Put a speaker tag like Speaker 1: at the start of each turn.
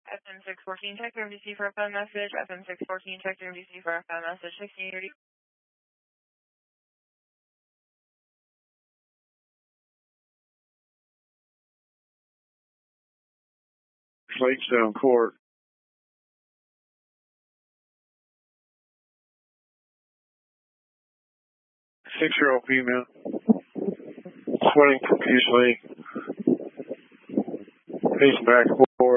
Speaker 1: FM614, check room DC for a phone message. FM614, check room DC for a phone message. 1630.
Speaker 2: Slatestown Court. 6-year-old female. Sweating profusely. Pacing back and forth.